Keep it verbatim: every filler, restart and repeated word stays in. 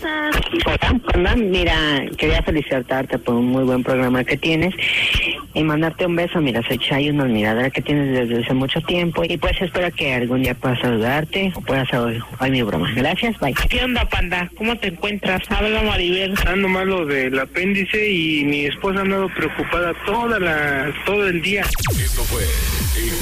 estás? Hola, Panda. Mira, quería felicitarte por un muy buen programa que tienes y mandarte un beso. Mira, soy Chay, una admiradora que tienes desde hace mucho tiempo y pues espero que algún día pueda saludarte o puedas oír hoy mi broma. Gracias, bye. ¿Qué onda, Panda? ¿Cómo te encuentras? Habla Maribel. Ando malo del apéndice y mi esposa ha andado preocupada toda la, todo el día. Esto fue